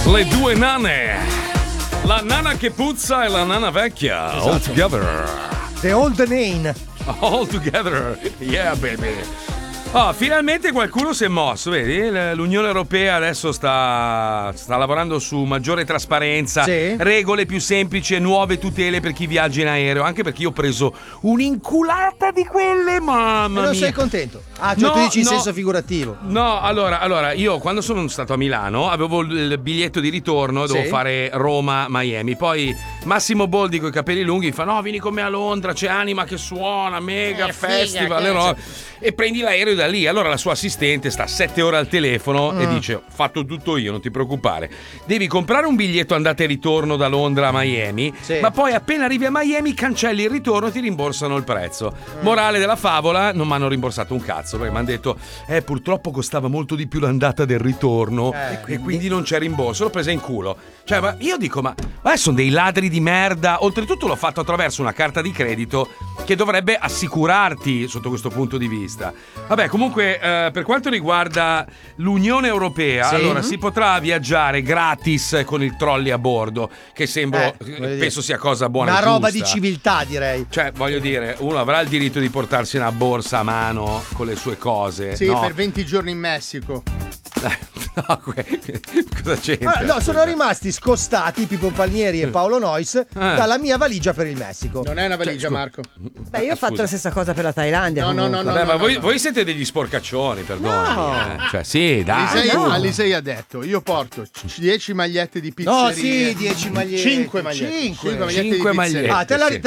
Le due nane, la nana che puzza e la nana vecchia. Esatto. All together. The old name. All together. Yeah, baby. Finalmente qualcuno si è mosso, vedi? L'Unione Europea adesso sta lavorando su maggiore trasparenza, sì, regole più semplici e nuove tutele per chi viaggia in aereo, anche perché io ho preso un'inculata di quelle, mamma mia. Non sei contento? Ah, cioè tu dici in senso figurativo. No, allora, io quando sono stato a Milano avevo il biglietto di ritorno, dovevo fare Roma-Miami, poi Massimo Boldi con i capelli lunghi fa no, vieni con me a Londra, c'è Anima che suona, mega festival, le robe, e prendi l'aereo da lì. Allora la sua assistente sta 7 ore al telefono e dice: ho fatto tutto io, non ti preoccupare, devi comprare un biglietto andata e ritorno da Londra a Miami, ma poi appena arrivi a Miami cancelli il ritorno e ti rimborsano il prezzo. Morale della favola, non mi hanno rimborsato un cazzo, perché mi hanno detto purtroppo costava molto di più l'andata del ritorno e quindi non c'è rimborso. L'ho presa in culo. Cioè, ma io dico, ma sono dei ladri di merda. Oltretutto l'ho fatto attraverso una carta di credito che dovrebbe assicurarti sotto questo punto di vista. Vabbè, comunque, per quanto riguarda l'Unione Europea, allora si potrà viaggiare gratis con il trolley a bordo, che penso sia cosa buona. Una e giusta. roba di civiltà, direi. Cioè, voglio dire, uno avrà il diritto di portarsi una borsa a mano con le sue cose. Sì, no? per 20 giorni in Messico. No, cosa c'entra? No, sono rimasti scostati Pippo Palmieri e Paolo Nois dalla mia valigia per il Messico. Non è una valigia, Marco. Beh, io ho fatto la stessa cosa per la Thailandia. No. Vabbè, ma voi siete degli sporcaccioni, perdonami. Cioè, sì, dai. Alisei ha detto: io porto 10 magliette di pizzeria. No, sì, 10 magliette. 5 magliette. 5 magliette. Cinque di magliette. pizzeria. Ah, te